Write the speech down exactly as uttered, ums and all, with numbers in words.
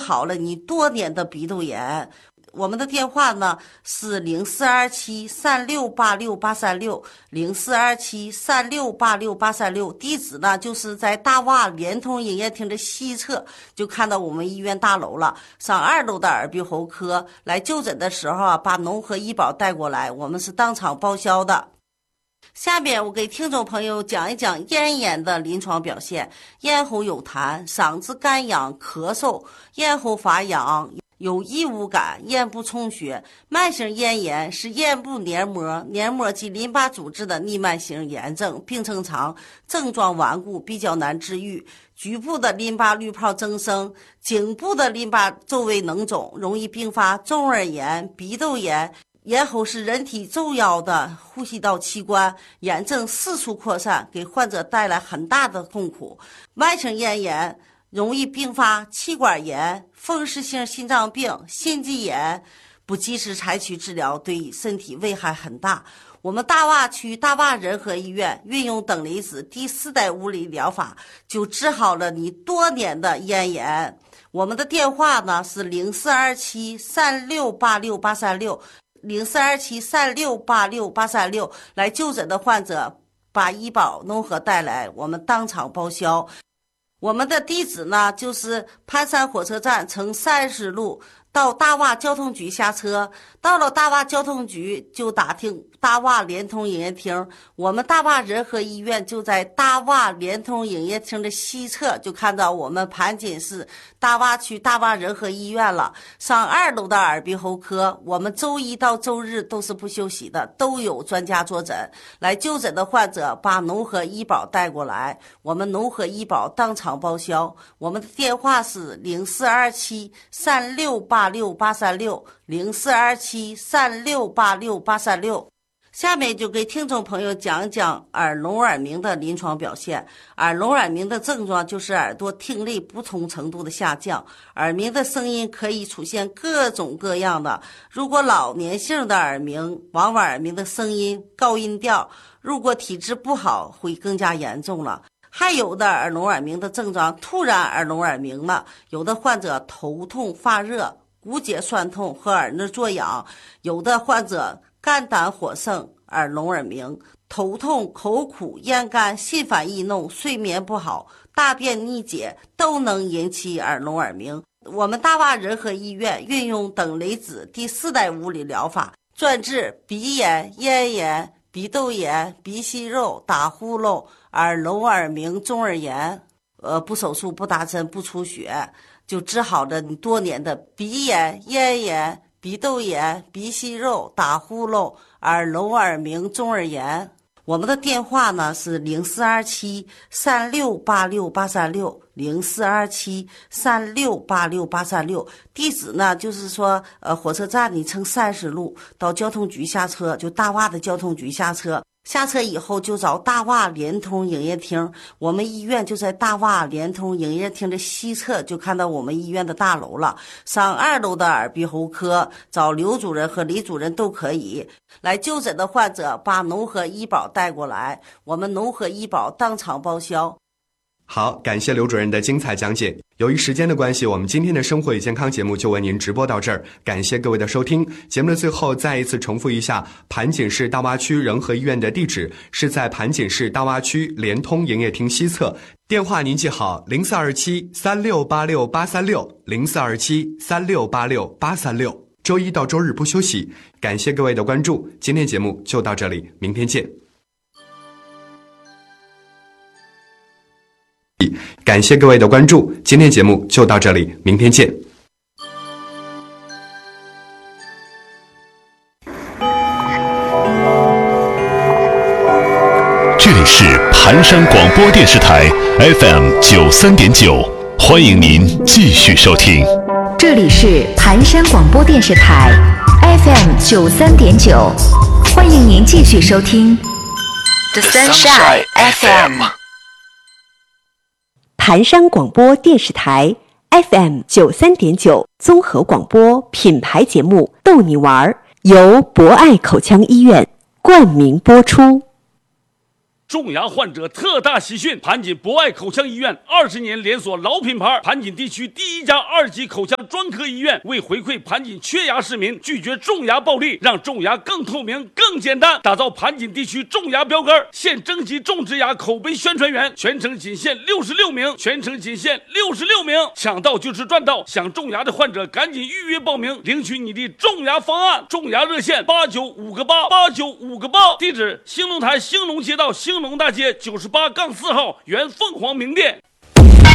好了你多年的鼻窦炎。我们的电话呢是零四二七三六八六八三六零四二七三六八六八三六，地址呢就是在大洼联通营业厅的西侧，就看到我们医院大楼了。上二楼的耳鼻喉科来就诊的时候啊，把农和医保带过来，我们是当场报销的。下面我给听众朋友讲一讲咽炎的临床表现。咽喉有痰，嗓子干痒咳嗽，咽喉发痒，有异物感，咽部充血。慢性咽炎是咽部黏膜、黏膜及淋巴组织的逆慢性炎症，病程长，症状顽固，比较难治愈。局部的淋巴滤泡增生，颈部的淋巴周围脓肿，容易并发中耳炎、鼻窦炎。咽喉是人体重要的呼吸道器官，炎症四处扩散，给患者带来很大的痛苦。慢性咽炎容易并发气管炎、风湿性心脏病、心肌炎，不及时采取治疗，对身体危害很大。我们大洼区大洼仁和医院运用等离子第四代物理疗法，就治好了你多年的咽炎。我们的电话呢是零四二七三六八六八三六零四二七三六八六八三六，来就诊的患者把医保农和带来，我们当场报销。我们的地址呢就是盘山火车站乘三十路到大洼交通局下车，到了大洼交通局就打听大洼联通营业厅。我们大洼仁和医院就在大洼联通营业厅的西侧，就看到我们盘锦市大洼区大洼仁和医院了。上二楼的耳鼻喉科，我们周一到周日都是不休息的，都有专家坐诊。来就诊的患者把农和医保带过来，我们农和医保当场报销。我们的电话是零四二七三六八六八三六零四二七三六八六八三六。下面就给听众朋友讲讲耳聋耳鸣的临床表现。耳聋耳鸣的症状就是耳朵听力不同程度的下降，耳鸣的声音可以出现各种各样的。如果老年性的耳鸣，往往耳鸣的声音高音调，如果体质不好会更加严重了。还有的耳聋耳鸣的症状突然耳聋耳鸣了，有的患者头痛发热、骨节酸痛和耳内作痒，有的患者肝胆火盛、耳聋耳鸣，头痛、口苦、咽干、心烦易怒、睡眠不好、大便逆解都能引起耳聋耳鸣。我们大洼仁和医院运用等离子第四代物理疗法，专治鼻炎、咽炎、鼻窦炎、鼻息肉、打呼噜、耳聋耳鸣、中耳炎，呃，不手术、不打针、不出血，就治好了你多年的鼻炎、咽炎、鼻窦炎、鼻息肉、打呼噜、耳聋耳鸣、中耳炎。我们的电话呢是零四二七三六八六八三六零四二七三六八六八三六，地址呢就是说，呃，火车站你乘三十路到交通局下车，就大洼的交通局下车。下车以后就找大洼联通营业厅，我们医院就在大洼联通营业厅的西侧，就看到我们医院的大楼了。上二楼的耳鼻喉科找刘主任和李主任都可以。来就诊的患者把农和医保带过来，我们农和医保当场报销。 好，感谢刘主任的精彩讲解。由于时间的关系，我们今天的生活与健康节目就为您直播到这儿，感谢各位的收听。节目的最后再一次重复一下，盘锦市大洼区仁和医院的地址是在盘锦市大洼区联通营业厅西侧，电话您记好零四二七三六八六八三六零四二七三六八六八三六。周一到周日不休息，感谢各位的关注。今天节目就到这里，明天见。感谢各位的关注，今天节目就到这里，明天见。 这里是盘山广播电视台 F M 九三点九，欢迎您继续收听。 这里是盘山广播电视台 F M 九三点九，欢迎您继续收听 The Sunshine F M。 盘山广播电视台 F M 九三点九综合广播品牌节目《逗你玩》由博爱口腔医院冠名播出。 种牙患者特大喜讯！盘锦博爱口腔医院二十年连锁老品牌，盘锦地区第一家二级口腔专科医院，为回馈盘锦缺牙市民，拒绝种牙暴利，让种牙更透明、更简单，打造盘锦地区种牙标杆。现征集种植牙口碑宣传员，全程仅限六十六名，全程仅限六十六名，抢到就是赚到！想种牙的患者赶紧预约报名，领取你的种牙方案。种牙热线八九五个八八九五个八，地址兴隆台兴隆街道兴隆大街九十八杠四号原凤凰名店。